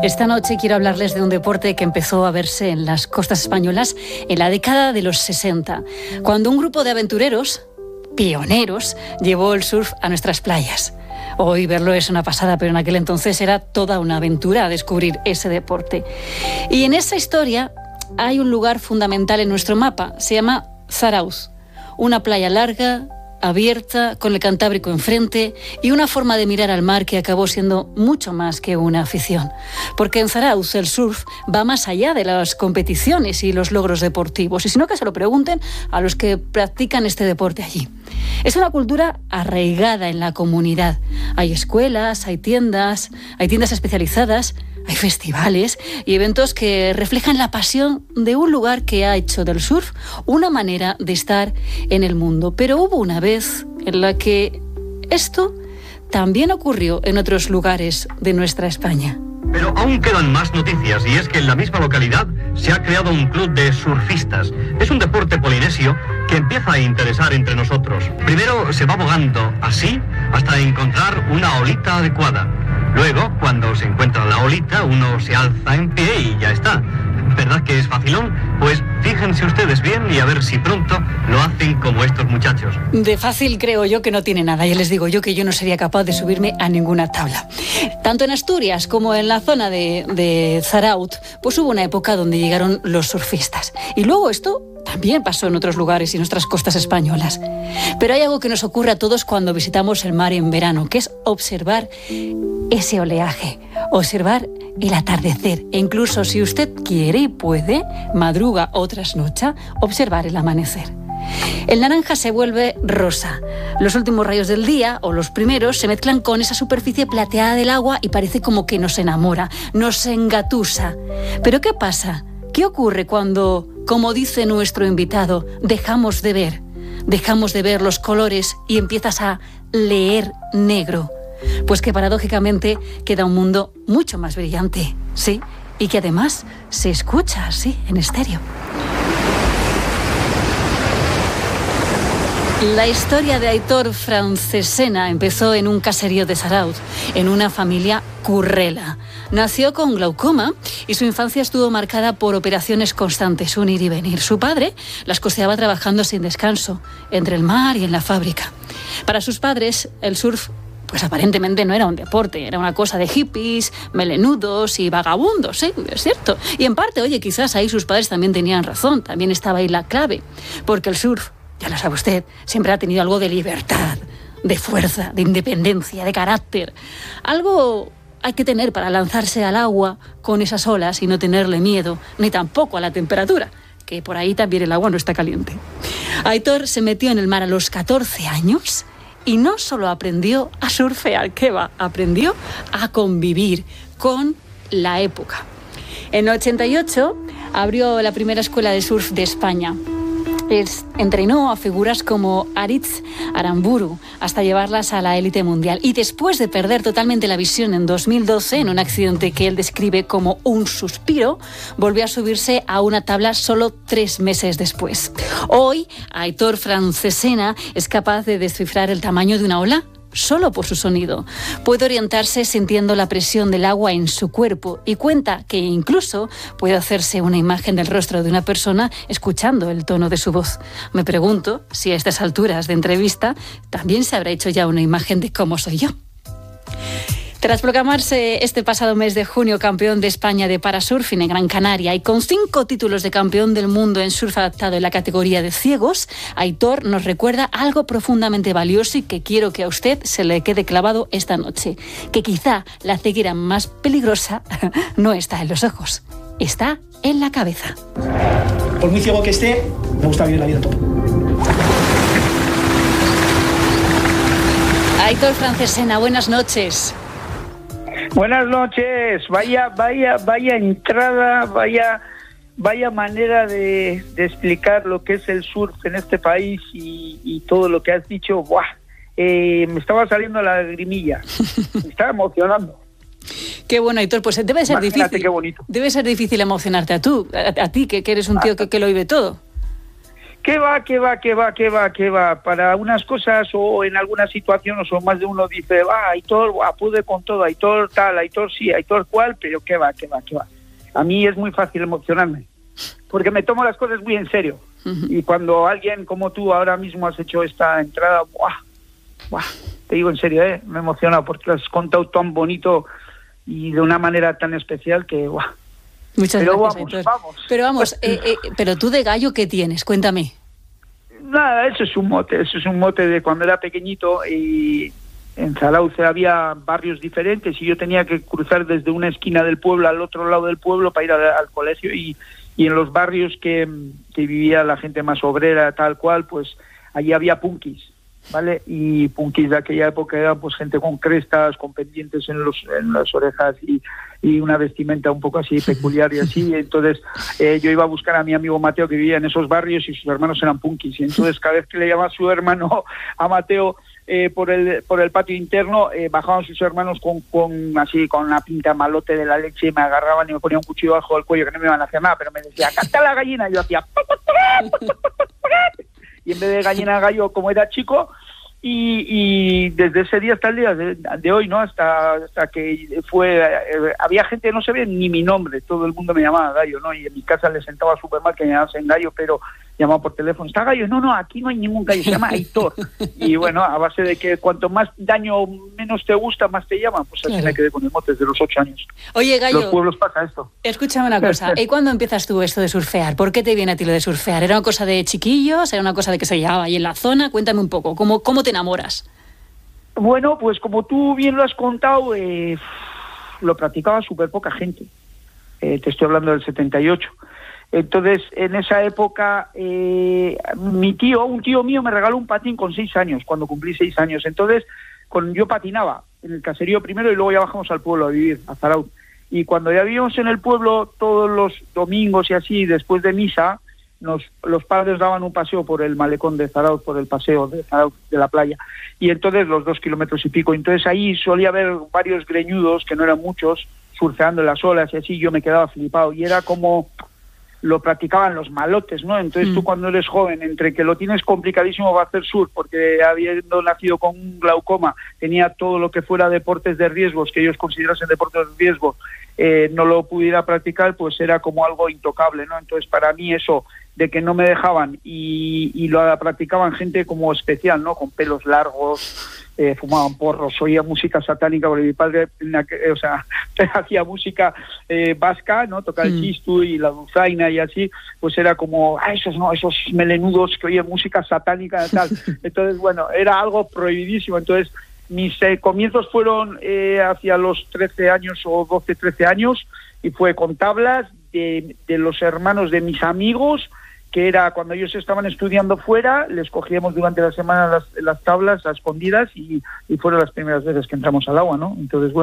Esta noche quiero hablarles de un deporte que empezó a verse en las costas españolas en la década de los 60, cuando un grupo de aventureros, pioneros, llevó el surf a nuestras playas. Hoy verlo es una pasada, pero en aquel entonces era toda una aventura descubrir ese deporte. Y en esa historia hay un lugar fundamental en nuestro mapa, se llama Zarauz, una playa larga, abierta, con el Cantábrico enfrente y una forma de mirar al mar que acabó siendo mucho más que una afición. Porque en Zarauz el surf va más allá de las competiciones y los logros deportivos, y sino que se lo pregunten a los que practican este deporte allí. Es una cultura arraigada en la comunidad. Hay escuelas, hay tiendas especializadas, hay festivales y eventos que reflejan la pasión de un lugar que ha hecho del surf una manera de estar en el mundo. Pero hubo una vez en la que esto también ocurrió en otros lugares de nuestra España. Pero aún quedan más noticias, y es que en la misma localidad se ha creado un club de surfistas. Es un deporte polinesio que empieza a interesar entre nosotros. Primero se va bogando así hasta encontrar una olita adecuada. Luego, cuando se encuentra la olita, uno se alza en pie y ya está. ¿Verdad que es facilón? Pues fíjense ustedes bien y a ver si pronto lo hacen como estos muchachos. De fácil creo yo que no tiene nada. Ya les digo yo que yo no sería capaz de subirme a ninguna tabla. Tanto en Asturias como en la zona de Zarauz, pues hubo una época donde llegaron los surfistas. Y luego esto también pasó en otros lugares y en nuestras costas españolas. Pero hay algo que nos ocurre a todos cuando visitamos el mar en verano, que es observar ese oleaje, observar el atardecer e incluso, si usted quiere y puede, madruga o trasnocha, observar el amanecer. El naranja se vuelve rosa. Los últimos rayos del día, o los primeros, se mezclan con esa superficie plateada del agua y parece como que nos enamora, nos engatusa. ¿Pero qué pasa? ¿Qué ocurre cuando, como dice nuestro invitado, dejamos de ver los colores y empiezas a leer negro? Pues que paradójicamente queda un mundo mucho más brillante, ¿sí? Y que además se escucha así, en estéreo. La historia de Aitor Francesena empezó en un caserío de Zarauz, en una familia currela. Nació con glaucoma y su infancia estuvo marcada por operaciones constantes, un ir y venir. Su padre las costeaba trabajando sin descanso, entre el mar y en la fábrica. Para sus padres, el surf pues aparentemente no era un deporte, era una cosa de hippies, melenudos y vagabundos, ¿sí? Es cierto. Y en parte, oye, quizás ahí sus padres también tenían razón, también estaba ahí la clave, porque el surf, ya lo sabe usted, siempre ha tenido algo de libertad, de fuerza, de independencia, de carácter. Algo hay que tener para lanzarse al agua con esas olas y no tenerle miedo, ni tampoco a la temperatura, que por ahí también el agua no está caliente. Aitor se metió en el mar a los 14 años y no solo aprendió a surfear, ¿qué va? Aprendió a convivir con la época. En el 88 abrió la primera escuela de surf de España. Entrenó a figuras como Aritz Aramburu hasta llevarlas a la élite mundial. Y después de perder totalmente la visión en 2012, en un accidente que él describe como un suspiro, volvió a subirse a una tabla solo 3 meses después. Hoy, Aitor Francesena es capaz de descifrar el tamaño de una ola solo por su sonido. Puede orientarse sintiendo la presión del agua en su cuerpo y cuenta que incluso puede hacerse una imagen del rostro de una persona escuchando el tono de su voz. Me pregunto si a estas alturas de entrevista también se habrá hecho ya una imagen de cómo soy yo. Tras proclamarse este pasado mes de junio campeón de España de parasurfing en Gran Canaria y con 5 títulos de campeón del mundo en surf adaptado en la categoría de ciegos, Aitor nos recuerda algo profundamente valioso y que quiero que a usted se le quede clavado esta noche. Que quizá la ceguera más peligrosa no está en los ojos, está en la cabeza. Por muy ciego que esté, me gusta vivir la vida todo. Aitor Francesena, buenas noches. Buenas noches, vaya entrada, vaya manera de explicar lo que es el surf en este país y todo lo que has dicho. ¡Buah! Me estaba saliendo la lagrimilla, me estaba emocionando. Qué bueno, Aitor, pues debe ser Imagínate difícil. Qué bonito. Debe ser difícil emocionarte a ti, que eres un tío que lo vive todo. ¿Qué va? Para unas cosas o en algunas situaciones o más de uno dice, Aitor, pude con todo, Aitor tal, Aitor sí, Aitor cual, pero ¿qué va? A mí es muy fácil emocionarme, porque me tomo las cosas muy en serio. Y cuando alguien como tú ahora mismo has hecho esta entrada, te digo en serio, me he emocionado porque lo has contado tan bonito y de una manera tan especial que, Muchas pero gracias, vamos. Pero vamos, pero tú de gallo, ¿qué tienes? Cuéntame. Nada, eso es un mote de cuando era pequeñito y en Zarauz había barrios diferentes y yo tenía que cruzar desde una esquina del pueblo al otro lado del pueblo para ir al colegio y en los barrios que vivía la gente más obrera, tal cual, pues allí había punkis, ¿vale? Y punkis de aquella época eran pues gente con crestas, con pendientes en las orejas y una vestimenta un poco así peculiar y así. Entonces yo iba a buscar a mi amigo Mateo, que vivía en esos barrios, y sus hermanos eran punkis. Y entonces cada vez que le llamaba a su hermano, a Mateo, por el patio interno, bajaban sus hermanos con una pinta malote de la leche, y me agarraban y me ponían un cuchillo bajo el cuello, que no me iban a hacer nada, pero me decía, acá está la gallina. Y yo hacía y en vez de gallina gallo, como era chico. Y desde ese día hasta el día de hoy, ¿no? Hasta que había gente que no sabía ni mi nombre, todo el mundo me llamaba Gallo, ¿no? Y en mi casa le sentaba súper mal que me llamasen Gallo, pero llamaba por teléfono, ¿está Gallo? No, aquí no hay ningún Gallo, se llama Aitor. Y bueno, a base de que cuanto más daño menos te gusta, más te llaman, pues así me quedé con el mote desde los 8 años. Oye, Gallo, los pueblos pasa esto. Escúchame una cosa, ¿y cuándo empiezas tú esto de surfear? ¿Por qué te viene a ti lo de surfear? ¿Era una cosa de chiquillos? ¿Era una cosa de que se llevaba ahí en la zona? Cuéntame un poco, ¿cómo te enamoras? Bueno, pues como tú bien lo has contado, lo practicaba súper poca gente. Te estoy hablando del 78. Entonces, en esa época, un tío mío me regaló un patín con 6 años, cuando cumplí 6 años. Entonces, yo patinaba en el caserío primero y luego ya bajamos al pueblo a vivir, a Zarauz. Y cuando ya vivíamos en el pueblo, todos los domingos y así, después de misa, los padres daban un paseo por el malecón de Zarauz, por el paseo de Zarauz de la playa, y entonces los 2 kilómetros y pico. Entonces ahí solía haber varios greñudos, que no eran muchos, surfeando en las olas y así. Yo me quedaba flipado y era como lo practicaban los malotes, ¿no? Entonces tú cuando eres joven, entre que lo tienes complicadísimo para hacer surf, porque habiendo nacido con un glaucoma, tenía todo lo que fuera deportes de riesgos, que ellos considerasen deportes de riesgo, no lo pudiera practicar, pues era como algo intocable, ¿no? Entonces para mí eso de que no me dejaban y lo practicaban gente como especial, ¿no? Con pelos largos, fumaban porros, oía música satánica, porque mi padre hacía música vasca, ¿no? Tocaba el chistu y la dulzaina y así, pues era como, esos melenudos que oían música satánica y tal. Entonces, bueno, era algo prohibidísimo. Entonces, mis comienzos fueron hacia los 13 años o 12, 13 años, y fue con tablas de los hermanos de mis amigos, que era cuando ellos estaban estudiando fuera, les cogíamos durante la semana las tablas a escondidas y fueron las primeras veces que entramos al agua, ¿no? Entonces, bueno.